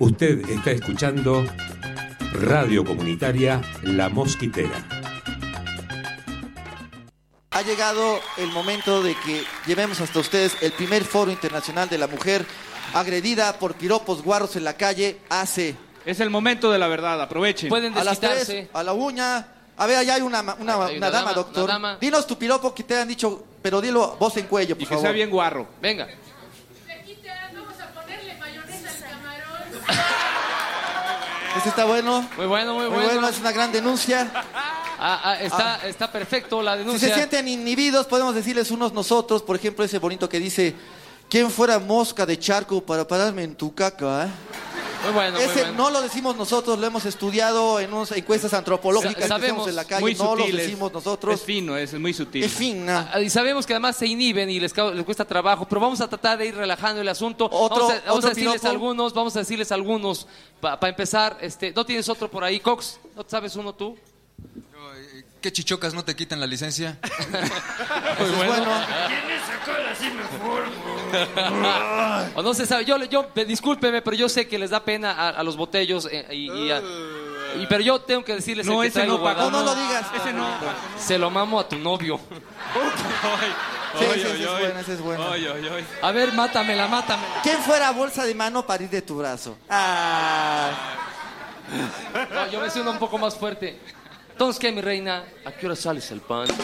Usted está escuchando Radio Comunitaria La Mosquitera. Ha llegado el momento de que llevemos hasta ustedes el primer foro internacional de la mujer agredida por piropos guarros en la calle hace... Es el momento de la verdad, aprovechen. Pueden A las desquitarse. 3, a la uña. A ver, allá hay una dama, doctor. una dama. Dinos tu piropo que te han dicho, pero dilo voz en cuello, por Y que favor. sea bien guarro. Venga. Vamos a ponerle mayonesa al camarón. Este está bueno. Muy bueno, muy Muy bueno. bueno, es una gran denuncia. Está perfecto la Si denuncia. se sienten inhibidos, podemos decirles unos nosotros, por ejemplo, ese bonito que dice, ¿quién fuera mosca de charco para pararme en tu caca? Muy bueno, muy Ese bueno. no lo decimos nosotros, lo hemos estudiado en unas encuestas antropológicas que Sabemos, hacemos en la calle, Muy no lo sutil, decimos nosotros. Es fino, es muy sutil. Es fina. Y sabemos que además se inhiben y les cuesta trabajo, pero vamos a tratar de ir relajando el asunto. Otro Vamos a decirles piropo. algunos, para empezar. ¿No tienes otro por ahí, Cox? ¿No sabes uno tú? ¿Qué chichocas no te quitan la licencia? Eso es bueno. O no se sabe. Discúlpeme, pero yo sé que les da pena a los botellos pero yo tengo que decirles No, el que ese traigo no, Paco, guardado. No lo digas. Ese no. Se lo mamo a tu novio. Sí, ese es bueno. A ver, mátamela. ¿Quién fuera bolsa de mano para ir de tu brazo? No, yo me siento un poco más fuerte. Entonces, ¿qué, mi reina? ¿A qué hora sales el pan?